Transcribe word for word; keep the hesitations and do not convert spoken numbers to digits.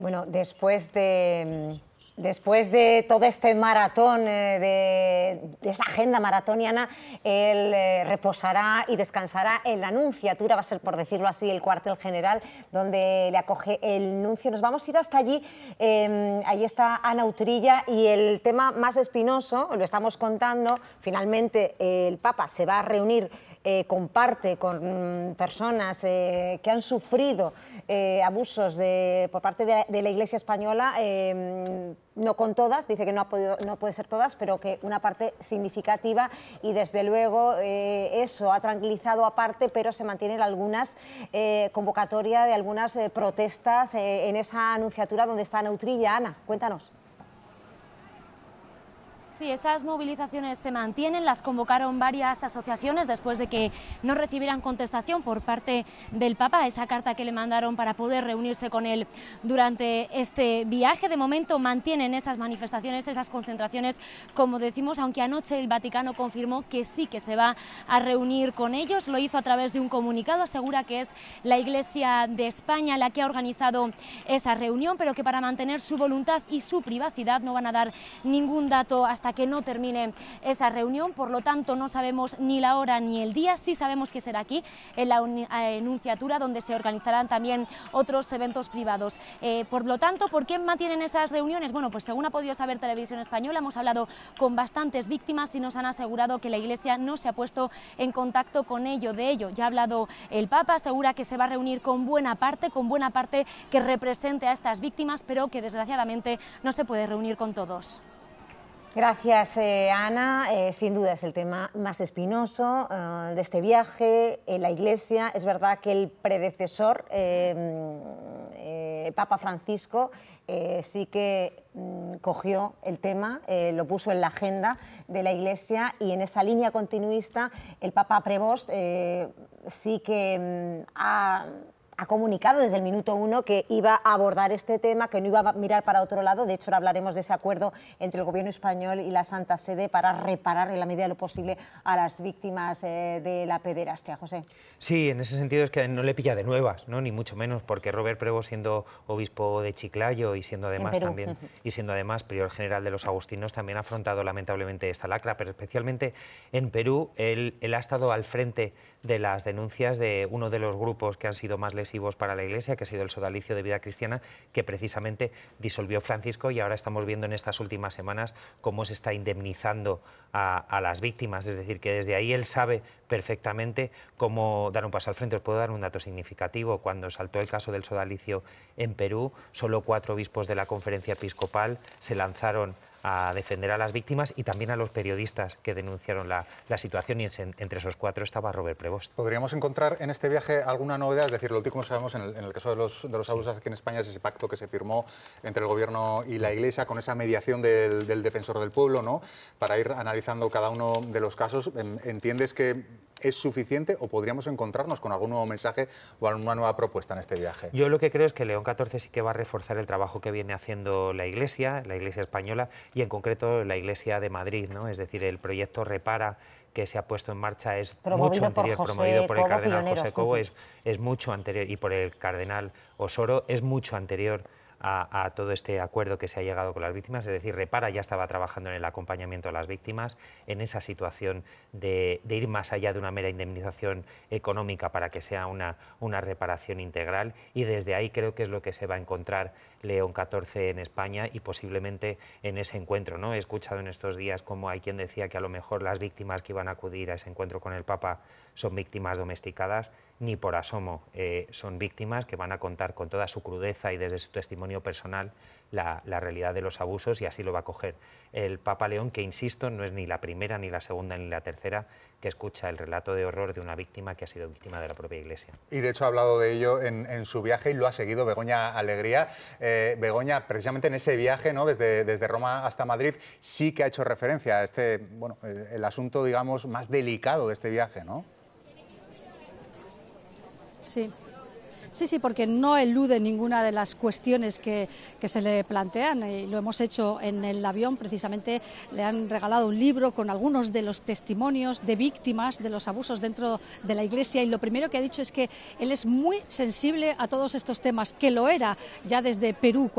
Bueno, después de, después de todo este maratón, eh, de, de esa agenda maratoniana, él eh, reposará y descansará en la Nunciatura, va a ser, por decirlo así, el cuartel general, donde le acoge el nuncio. Nos vamos a ir hasta allí, eh, ahí está Ana Utrilla, y el tema más espinoso, lo estamos contando, finalmente eh, el Papa se va a reunir Eh, comparte con mm, personas eh, que han sufrido eh, abusos de, por parte de la, de la Iglesia española, eh, no con todas, dice que no, ha podido, no puede ser todas, pero que una parte significativa, y desde luego eh, eso ha tranquilizado aparte, pero se mantienen algunas eh, convocatorias de algunas eh, protestas eh, en esa anunciatura donde está Ana Utrilla. Ana, cuéntanos. Sí, esas movilizaciones se mantienen, las convocaron varias asociaciones después de que no recibieran contestación por parte del Papa, esa carta que le mandaron para poder reunirse con él durante este viaje. De momento mantienen estas manifestaciones, esas concentraciones, como decimos, aunque anoche el Vaticano confirmó que sí que se va a reunir con ellos. Lo hizo a través de un comunicado, asegura que es la Iglesia de España la que ha organizado esa reunión, pero que para mantener su voluntad y su privacidad no van a dar ningún dato hasta que no termine esa reunión. Por lo tanto, no sabemos ni la hora ni el día. Sí sabemos que será aquí, en la Nunciatura, donde se organizarán también otros eventos privados. Eh, por lo tanto, ¿por qué mantienen esas reuniones? Bueno, pues según ha podido saber Televisión Española, hemos hablado con bastantes víctimas y nos han asegurado que la Iglesia no se ha puesto en contacto con ello. De ello ya ha hablado el Papa, asegura que se va a reunir con buena parte, con buena parte que represente a estas víctimas, pero que desgraciadamente no se puede reunir con todos. Gracias, eh, Ana. Eh, sin duda es el tema más espinoso eh, de este viaje. En la Iglesia, es verdad que el predecesor, eh, eh, Papa Francisco, eh, sí que mm, cogió el tema, eh, lo puso en la agenda de la Iglesia, y en esa línea continuista el Papa Prevost eh, sí que mm, ha... ha comunicado desde el minuto uno que iba a abordar este tema, que no iba a mirar para otro lado. De hecho, ahora hablaremos de ese acuerdo entre el Gobierno español y la Santa Sede para reparar en la medida de lo posible a las víctimas eh, de la pederastia. José. Sí, en ese sentido es que no le pilla de nuevas, ¿no? Ni mucho menos, porque Robert Prevost, siendo obispo de Chiclayo y siendo además también y siendo además prior general de los agustinos, también ha afrontado lamentablemente esta lacra, pero especialmente en Perú él, él ha estado al frente de las denuncias de uno de los grupos que han sido más lesivos para la Iglesia, que ha sido el Sodalicio de Vida Cristiana, que precisamente disolvió Francisco, y ahora estamos viendo en estas últimas semanas cómo se está indemnizando a, a las víctimas. Es decir, que desde ahí él sabe perfectamente cómo dar un paso al frente. Os puedo dar un dato significativo. Cuando saltó el caso del Sodalicio en Perú, solo cuatro obispos de la Conferencia Episcopal se lanzaron a defender a las víctimas y también a los periodistas que denunciaron la, la situación, y en, entre esos cuatro estaba Robert Prevost. ¿Podríamos encontrar en este viaje alguna novedad? Es decir, lo último que sabemos en el, en el caso de los, de los sí. abusos aquí en España es ese pacto que se firmó entre el Gobierno y la Iglesia, con esa mediación del, del defensor del pueblo, ¿no? Para ir analizando cada uno de los casos. ¿Entiendes que es suficiente o podríamos encontrarnos con algún nuevo mensaje o alguna nueva propuesta en este viaje? Yo lo que creo es que León catorce sí que va a reforzar el trabajo que viene haciendo la Iglesia, la Iglesia española, y en concreto la Iglesia de Madrid, ¿no? Es decir, el proyecto Repara que se ha puesto en marcha es promovido mucho anterior, por José promovido por el Cobo, cardenal pionero. José Cobo, es, es mucho anterior, y por el cardenal Osoro, es mucho anterior A, a todo este acuerdo que se ha llegado con las víctimas. Es decir, Repara ya estaba trabajando en el acompañamiento a las víctimas, en esa situación de, de ir más allá de una mera indemnización económica para que sea una, una reparación integral, y desde ahí creo que es lo que se va a encontrar León catorce en España, y posiblemente en ese encuentro, ¿no? He escuchado en estos días como hay quien decía que a lo mejor las víctimas que iban a acudir a ese encuentro con el Papa son víctimas domesticadas. Ni por asomo, eh, son víctimas que van a contar con toda su crudeza y desde su testimonio personal la, la realidad de los abusos, y así lo va a coger el Papa León, que insisto, no es ni la primera, ni la segunda, ni la tercera que escucha el relato de horror de una víctima que ha sido víctima de la propia Iglesia. Y de hecho ha hablado de ello en, en su viaje y lo ha seguido Begoña Alegría. Eh, Begoña, precisamente en ese viaje, ¿no? desde, desde Roma hasta Madrid, sí que ha hecho referencia a este, bueno, el asunto, digamos, más delicado de este viaje, ¿no? Sí. Sí, sí, porque no elude ninguna de las cuestiones que, que se le plantean, y lo hemos hecho en el avión. Precisamente le han regalado un libro con algunos de los testimonios de víctimas de los abusos dentro de la Iglesia, y lo primero que ha dicho es que él es muy sensible a todos estos temas, que lo era ya desde Perú.